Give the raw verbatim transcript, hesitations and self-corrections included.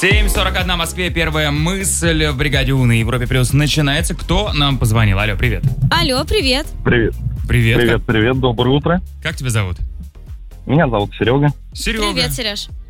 семь сорок один в Москве. Первая мысль в бригаде У на Европе Плюс начинается. Кто нам позвонил? Алло, привет. Алло, привет. Привет. Привет. Привет, Как, привет, доброе утро. как тебя зовут? Меня зовут Серега. Серега. Привет, Сереж.